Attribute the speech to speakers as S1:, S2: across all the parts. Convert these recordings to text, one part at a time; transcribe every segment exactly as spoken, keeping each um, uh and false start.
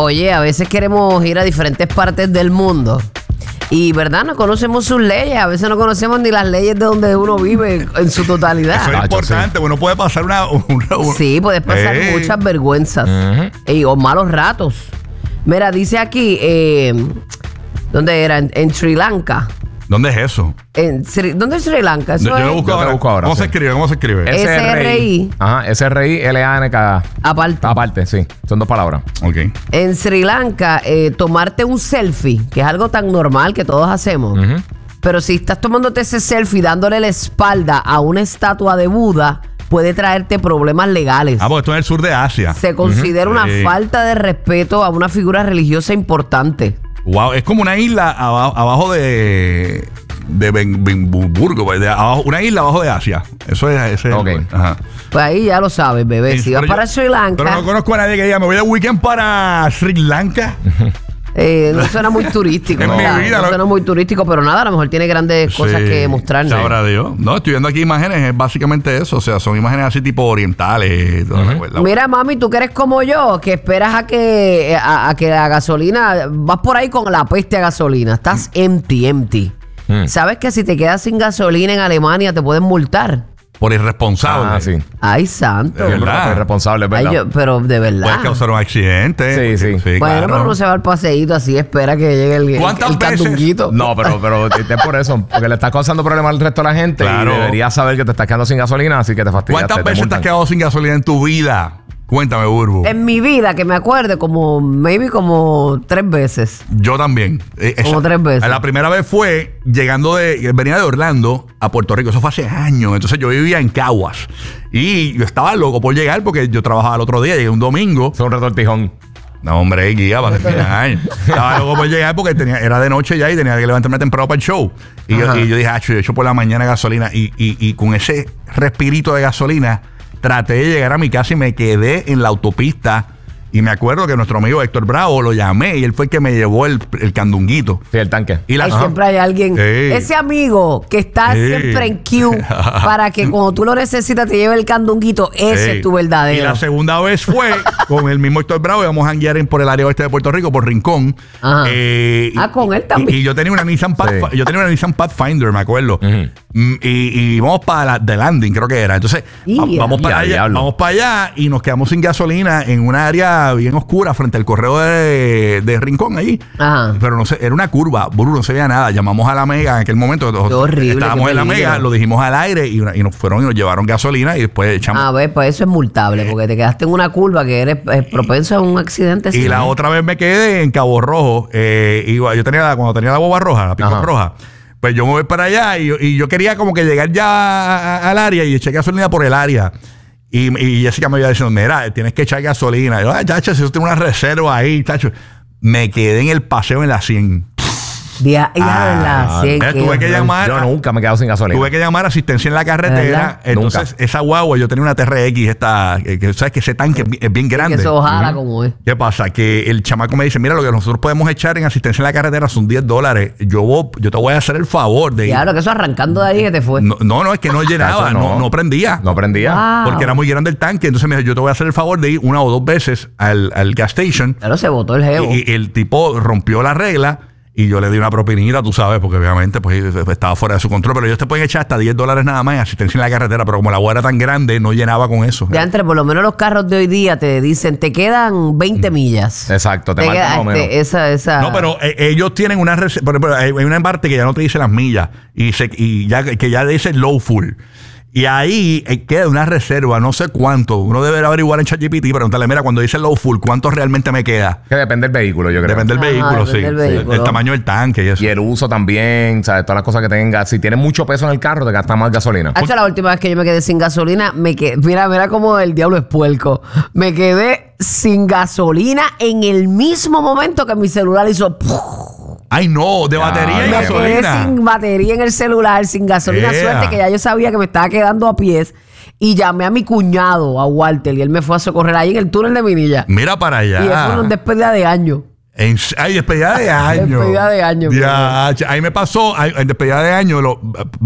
S1: Oye, a veces queremos ir a diferentes partes del mundo. Y, ¿verdad? No conocemos sus leyes. A veces no conocemos ni las leyes de donde uno vive en su totalidad.
S2: Eso es importante. Uno puede pasar una... una, una
S1: sí, puedes pasar hey. muchas vergüenzas. Uh-huh. y, o malos ratos. Mira, dice aquí... Eh, ¿Dónde era? En, en Sri Lanka.
S2: ¿Dónde es eso?
S1: En Sri, ¿Dónde es Sri Lanka? Eso
S2: yo
S1: es,
S2: lo busco, ahora. busco ahora. ¿Cómo sí. se escribe? ¿Cómo se escribe?
S3: S R I. Ajá, S R I L A N K.
S1: Aparte.
S3: Aparte, sí. Son dos palabras.
S2: Ok.
S1: En Sri Lanka, eh, tomarte un selfie, que es algo tan normal que todos hacemos. Uh-huh. Pero si estás tomándote ese selfie dándole la espalda a una estatua de Buda, puede traerte problemas legales.
S2: Ah, porque esto es el sur de Asia.
S1: Se considera uh-huh. una
S2: sí.
S1: falta de respeto a una figura religiosa importante.
S2: Wow, es como una isla abajo, abajo de de Benburgo, de abajo, una isla abajo de Asia. Eso es ese.
S3: Okay.
S2: Ajá.
S1: Pues ahí ya lo sabes, bebé. Sí, si vas para Sri Lanka.
S2: Pero no conozco a nadie que diga, me voy de weekend para Sri Lanka.
S1: Eh, no suena muy turístico.
S2: En
S1: no,
S2: mi vida,
S1: no
S2: no
S1: suena muy turístico, pero nada, a lo mejor tiene grandes
S2: sí,
S1: cosas que mostrarnos.
S2: Sabrá Dios. No, estoy viendo aquí imágenes, es básicamente eso. O sea, son imágenes así tipo orientales. Toda
S1: uh-huh. la, la, Mira, mami, tú que eres como yo, que esperas a que a, a que la gasolina, vas por ahí con la peste a gasolina, estás mm. empty, empty. Mm. ¿Sabes que si te quedas sin gasolina en Alemania te pueden multar?
S2: Por irresponsable.
S3: Ah, sí.
S1: Ay, santo.
S2: De verdad.
S3: Irresponsable, ¿verdad?
S1: Ay, yo, pero de verdad.
S2: Puede causar un accidente.
S3: Sí, sí.
S2: sí
S1: bueno,
S2: claro.
S1: pero uno se va al paseíto así, espera que llegue el,
S2: ¿Cuántas
S1: el, el candunguito.
S3: No, pero, pero es por eso. Porque le estás causando problemas al resto de la gente.
S2: Claro.
S3: Y deberías saber que te estás quedando sin gasolina, así que te fastidiaste.
S2: ¿Cuántas
S3: te
S2: veces te has quedado sin gasolina en tu vida? Cuéntame, Burbu.
S1: En mi vida, que me acuerde, como, maybe como tres veces.
S2: Yo también. Eh,
S1: como
S2: esa,
S1: tres veces.
S2: La primera vez fue llegando de, venía de Orlando a Puerto Rico. Eso fue hace años. Entonces yo vivía en Caguas. Y yo estaba loco por llegar porque yo trabajaba el otro día, llegué un domingo.
S3: Es un retortijón.
S2: No, hombre, guía para terminar. Estaba loco por llegar porque tenía, era de noche ya y tenía que levantarme temprano para el show. Y, yo, y yo dije, ah, yo he hecho por la mañana gasolina. Y, y, y con ese respirito de gasolina, traté de llegar a mi casa y me quedé en la autopista. Y me acuerdo que nuestro amigo Héctor Bravo lo llamé y él fue el que me llevó el, el candunguito.
S3: Sí, el tanque.
S1: Y la, siempre hay alguien,
S2: sí.
S1: ese amigo que está sí. siempre en queue para que cuando tú lo necesitas te lleve el candunguito. Ese sí. es tu verdadero.
S2: Y la segunda vez fue con el mismo Héctor Bravo. Íbamos a janguear por el área oeste de Puerto Rico, por Rincón.
S1: Eh, ah, con él también.
S2: Y, y yo tenía una Nissan Pathfinder, sí. yo tenía una Nissan Pathfinder, me acuerdo. Uh-huh. Y, y vamos para la de Landing, creo que era. Entonces, yeah. vamos para allá, diablo. vamos para allá y nos quedamos sin gasolina en una área bien oscura frente al correo de, de Rincón allí.
S1: Ajá.
S2: Pero no sé, era una curva, Burbu, no se veía nada. Llamamos a la Mega en aquel momento.
S1: Qué horrible,
S2: estábamos en la Mega, lo dijimos al aire y, una, y nos fueron y nos llevaron gasolina y después echamos.
S1: A ver, pues eso es multable, porque te quedaste en una curva que eres eh, propenso a un accidente.
S2: Y sí, la ¿eh? otra vez me quedé en Cabo Rojo. Eh, y yo tenía, cuando tenía la boba roja, la pico roja. Pues yo me voy para allá y yo, y yo quería como que llegar ya a, a, al área y eché gasolina por el área. Y, y Jessica me iba diciendo, mira, tienes que echar gasolina. Y yo, ay, chacho, si yo tengo una reserva ahí, chacho. Me quedé en el paseo en la cien.
S1: Ya, ya ah,
S2: la cien. Tuve que llamar.
S3: Yo nunca me he quedado sin gasolina.
S2: Tuve que llamar a asistencia en la carretera. Entonces, nunca. Esa guagua, yo tenía una T R X, esta, que, que sabes que ese tanque es bien grande.
S1: Que eso ojalá uh-huh. como es.
S2: ¿Qué pasa? Que el chamaco me dice, mira, lo que nosotros podemos echar en asistencia en la carretera son diez dólares. Yo, yo te voy a hacer el favor de ir.
S1: Claro, que eso arrancando de ahí que te fue.
S2: No, no, no es que no llenaba, no. No, no prendía.
S3: No prendía.
S1: Wow.
S2: Porque era muy grande el tanque. Entonces me dijo, yo te voy a hacer el favor de ir una o dos veces al, al gas station.
S1: Claro, se botó el geo.
S2: Y, y el tipo rompió la regla. Y yo le di una propinita, tú sabes, porque obviamente pues estaba fuera de su control. Pero ellos te pueden echar hasta diez dólares nada más en asistencia en la carretera. Pero como la agua era tan grande, no llenaba con eso.
S1: Ya entre, por lo menos los carros de hoy día te dicen, te quedan veinte millas.
S3: Exacto, te, te
S1: queda,
S3: más o menos.
S1: Este, esa, esa...
S2: No, pero eh, ellos tienen una... Por ejemplo, hay una parte que ya no te dice las millas. Y, se, y ya que ya dice low full. Y ahí eh, queda una reserva, no sé cuánto. Uno debe averiguar en ChatGPT y preguntarle, mira, cuando dice low full, ¿cuánto realmente me queda?
S3: Que depende del vehículo, yo creo.
S2: Depende del
S1: Ajá,
S2: vehículo,
S1: depende
S2: sí.
S1: del vehículo.
S2: El, el tamaño del tanque y eso.
S3: Y el uso también, ¿sabes? Todas las cosas que tengas. Si tienes mucho peso en el carro, te gasta más gasolina.
S1: Hacho, la última vez que yo me quedé sin gasolina, me quedé, mira, mira cómo el diablo es puerco. Me quedé sin gasolina en el mismo momento que mi celular hizo...
S2: Ay, no, de batería y
S1: me
S2: gasolina.
S1: Me quedé sin batería en el celular, sin gasolina.
S2: Yeah.
S1: Suerte que ya yo sabía que me estaba quedando a pies. Y llamé a mi cuñado, a Walter, y él me fue a socorrer ahí en el túnel de Minilla.
S2: Mira para allá.
S1: Y eso fue una despedida de año.
S2: En, ay, despedida de año.
S1: Despedida de año.
S2: Ya, ahí me pasó, ahí, en despedida de año, lo,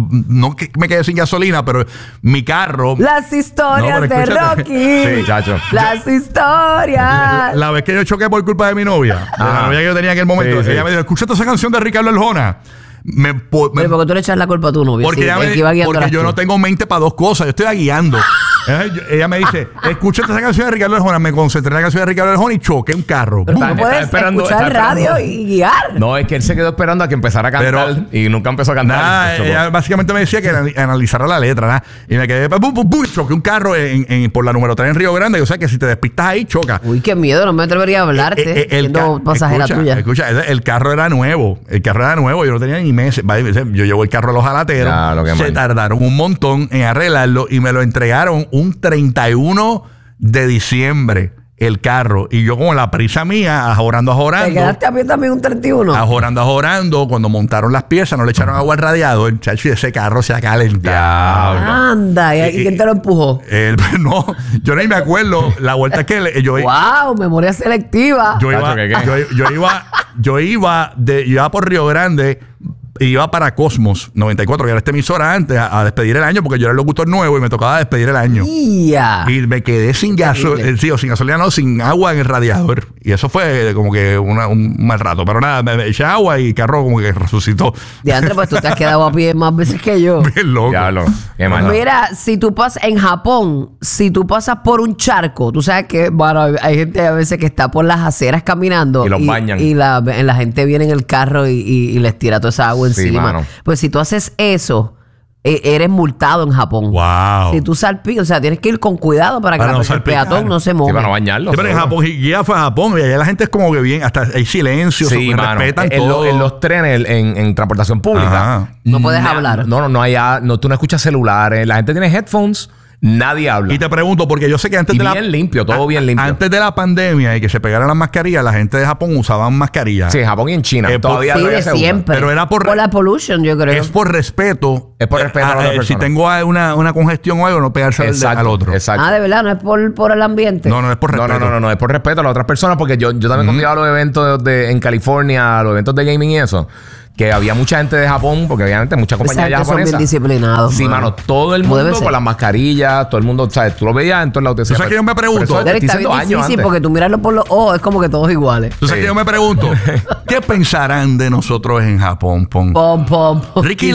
S2: no que me quedé sin gasolina, pero mi carro.
S1: Las historias
S2: No,
S1: de
S2: pero escúchate.
S1: Rocky.
S3: Sí, chacho.
S1: Las historias.
S2: La, la vez que yo choqué por culpa de mi novia, de la
S3: Ajá.
S2: novia que yo tenía en aquel momento,
S3: Sí,
S2: ella
S3: sí.
S2: me dijo, escúchate esa canción de Ricardo Arjona. Me, po- me-
S1: Pero porque tú le echas la culpa a tu novio.
S2: porque
S1: sí,
S2: ella
S1: el
S2: me-
S1: que iba guiándolas
S2: porque yo
S1: tú.
S2: no tengo mente para dos cosas, yo estoy guiando. Eh, yo- Ella me dice, escúchate esa canción de Ricardo Arjona. Me concentré en la canción de Ricardo Arjona y choqué un carro.
S1: Pero tú
S3: Está-
S1: no
S3: está
S1: puedes
S3: esperando-
S1: escuchar
S3: está
S1: radio
S3: esperando.
S1: y guiar.
S3: No, es que él se quedó esperando a que empezara a cantar
S2: Pero-
S3: y nunca empezó a cantar.
S2: Nada,
S3: y se chocó.
S2: ella básicamente me decía que anali- analizara la letra, ¿nah? Y me quedé, pum, pum, pum, choqué un carro en, en- por la número tres en Río Grande. O sea que si te despistas ahí, choca.
S1: Uy, qué miedo, no me atrevería a hablarte.
S2: Eh, eh, el
S1: siendo
S2: ca-
S1: pasajera
S2: escucha,
S1: tuya.
S2: Escucha, el, el carro era nuevo. El carro era nuevo. Yo no tenía ni meses. Va, yo llevo el carro a los jalateros.
S3: Ya, lo que
S2: Se
S3: mal.
S2: tardaron un montón en arreglarlo y me lo entregaron un treinta y uno de diciembre. El carro. Y yo, con la prisa mía, ajorando,
S1: ¿Te
S2: ajorando.
S1: quedaste a pie también un treinta y uno?
S2: Ajorando, ajorando. Cuando montaron las piezas, no le echaron agua al radiador. Chacho, y ese carro se ha calentado.
S1: Anda, ¿y,
S2: Eh,
S1: y quién te lo empujó?
S2: Eh, no, yo ni me acuerdo. La vuelta es que le- yo,
S1: ¡Wow! Memoria selectiva.
S2: yo, iba,
S3: Tacho, ¿qué, qué?
S2: yo, yo iba, yo iba de, yo iba por Río Grande, iba para Cosmos noventa y cuatro, que era esta emisora antes, a, a despedir el año, porque yo era el locutor nuevo y me tocaba despedir el año.
S1: Ya.
S2: Y me quedé sin gasolina,
S1: Terrible.
S2: sí, o sin gasolina, no, sin agua en el radiador. Y eso fue como que una- un mal rato. Pero nada, me, me eché agua y el carro como que resucitó.
S1: Diandre, pues tú te has quedado a pie más veces que yo.
S2: Bien loco.
S3: Diablo. Qué mal.
S1: Mira, si tú pasas en Japón, si tú pasas por un charco, tú sabes que, bueno, hay, hay gente a veces que está por las aceras caminando
S3: Y los bañan.
S1: y la, la gente viene en el carro y, y- y les tira toda esa agua
S3: Sí,
S1: encima.
S3: mano.
S1: Pues si tú haces eso, e- eres multado en Japón.
S2: Wow.
S1: Si tú salpicas, o sea, tienes que ir con cuidado para que
S2: Para
S1: la-
S2: no
S1: el
S2: salpicar.
S1: peatón no se
S3: Sí,
S1: moje.
S3: para no bañarlo.
S2: Sí, pero en Japón, y ya fue a Japón, y allá la gente es como que bien, hasta hay silencio,
S3: Sí,
S2: se
S3: mano.
S2: respetan
S3: En,
S2: todo.
S3: lo- en los trenes, en, en transportación pública.
S2: Ajá.
S1: No puedes
S3: na-
S1: hablar.
S3: No, no, no hay. a- No, tú no escuchas celulares. La gente tiene headphones. Nadie habla.
S2: Y te pregunto, porque yo sé que antes
S3: Y
S2: de la...
S3: bien limpio, todo bien limpio.
S2: Antes de la pandemia y que se pegaran las mascarillas, la gente de Japón usaban mascarillas.
S3: Sí, en Japón y en China.
S2: Eh, por-
S3: todavía
S1: Sí,
S3: todavía
S1: de
S3: se usa.
S1: siempre.
S2: Pero era por-
S1: Por la pollution, yo creo.
S2: Es por respeto.
S3: Es por respeto a la otra
S2: Si
S3: persona.
S2: tengo una, una congestión o algo, no pegarse al,
S3: Exacto,
S2: al otro.
S3: Exacto.
S1: Ah, de verdad, no es por, por el ambiente.
S2: No, no es por
S3: No,
S2: respeto.
S3: no, no, no, no, es por respeto a las otras personas, porque yo, yo también cuando iba a los eventos de, de- en California, a los eventos de gaming y eso, que había mucha gente de Japón, porque obviamente muchas
S1: Esa
S3: compañías ya
S1: gente son bien
S3: japonesas.
S1: disciplinados.
S3: Sí, mano, todo el
S1: Como debe
S3: mundo
S1: ser.
S3: con las mascarillas, todo el mundo, ¿sabes? Tú lo veías en todos lados.
S2: ¿Tú sabes que yo me pregunto?
S1: Derek, está bien difícil porque tú mirarlo por los ojos es como que todos iguales.
S2: Entonces
S3: Sí.
S2: que yo me pregunto, ¿qué pensarán de nosotros en Japón? Pon?
S1: Pom, pom, pom.
S2: Ricky